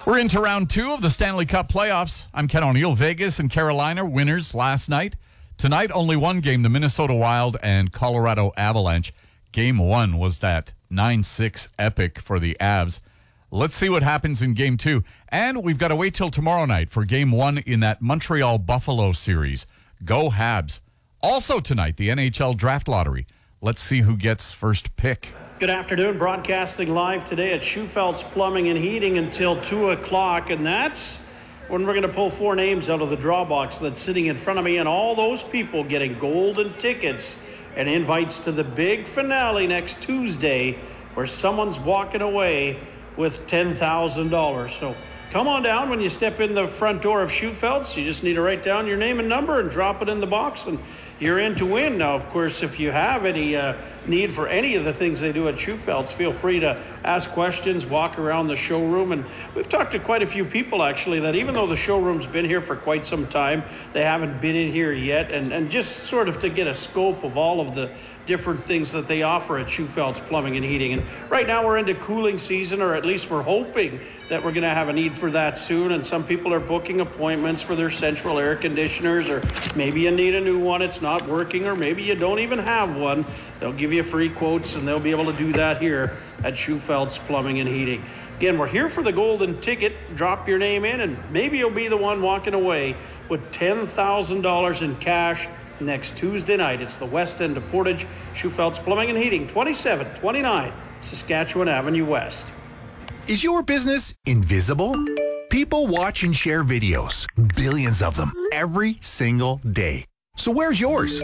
We're into round 2 of the Stanley Cup playoffs. I'm Ken O'Neill. Vegas and Carolina winners last night. Tonight, only one game, the Minnesota Wild and Colorado Avalanche. Game 1 was that 9-6 epic for the Avs. Let's see what happens in Game 2. And we've got to wait till tomorrow night for Game 1 in that Montreal-Buffalo series. Go Habs. Also tonight, the NHL Draft Lottery. Let's see who gets first pick. Good afternoon. Broadcasting live today at Schufeld's Plumbing and Heating until 2 o'clock. And that's when we're going to pull 4 names out of the draw box that's sitting in front of me. And all those people getting golden tickets and invites to the big finale next Tuesday where someone's walking away with $10,000. So come on down when you step in the front door of Schufeld's. You just need to write down your name and number and drop it in the box, and you're in to win. Now, of course, if you have any need for any of the things they do at Schufeld's, feel free to ask questions, walk around the showroom. And we've talked to quite a few people, actually, that even though the showroom's been here for quite some time, they haven't been in here yet. And just sort of to get a scope of all of the different things that they offer at Schufeld's Plumbing and Heating. And right now we're into cooling season, or at least we're hoping that we're going to have a need for that soon. And some people are booking appointments for their central air conditioners, or maybe you need a new one, it's not working, or maybe you don't even have one. They'll give you free quotes, and they'll be able to do that here at Schufeld's Plumbing and Heating. Again, we're here for the golden ticket. Drop your name in, and maybe you'll be the one walking away with $10,000 in cash next Tuesday night. It's the west end of Portage, Schufeld's Plumbing and Heating, 2729 Saskatchewan Avenue West. Is your business invisible? People watch and share videos, billions of them, every single day. So where's yours?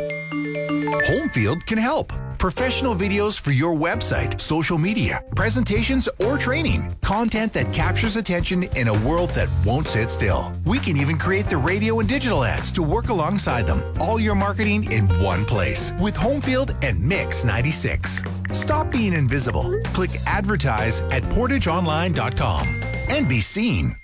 Homefield can help. Professional videos for your website, social media, presentations, or training. Content that captures attention in a world that won't sit still. We can even create the radio and digital ads to work alongside them. All your marketing in one place with Homefield and Mix 96. Stop being invisible. Click advertise at portageonline.com and be seen.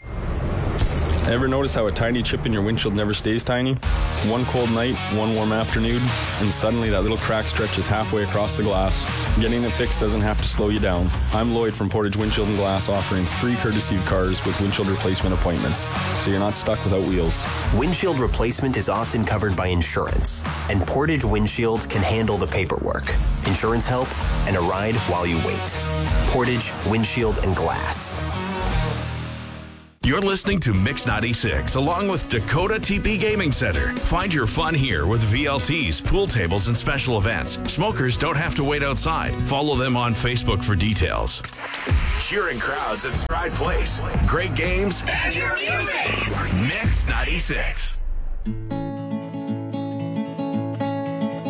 Ever notice how a tiny chip in your windshield never stays tiny? One cold night, one warm afternoon, and suddenly that little crack stretches halfway across the glass. Getting it fixed doesn't have to slow you down. I'm Lloyd from Portage Windshield and Glass, offering free courtesy cars with windshield replacement appointments, so you're not stuck without wheels. Windshield replacement is often covered by insurance, and Portage Windshield can handle the paperwork, insurance help, and a ride while you wait. Portage Windshield and Glass. You're listening to Mix 96, along with Dakota TP Gaming Center. Find your fun here with VLTs, pool tables, and special events. Smokers don't have to wait outside. Follow them on Facebook for details. Cheering crowds at Stride Place. Great games. And your music. Mix 96.